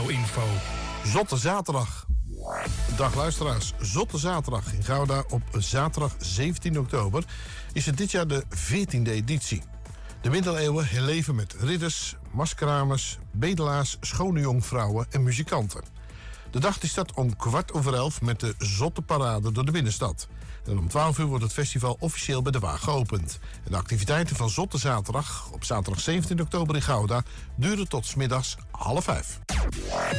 Showinfo. Zotte Zaterdag. Dag luisteraars, Zotte Zaterdag in Gouda op zaterdag 17 oktober is het dit jaar de 14e editie. De middeleeuwen herleven met ridders, maskramers, bedelaars, schone jonkvrouwen en muzikanten. De dag die start om 11:15 met de Zotte Parade door de binnenstad. En om 12 uur wordt het festival officieel bij de Waag geopend. En de activiteiten van Zotte Zaterdag op zaterdag 17 oktober in Gouda duren tot 's middags 16:30.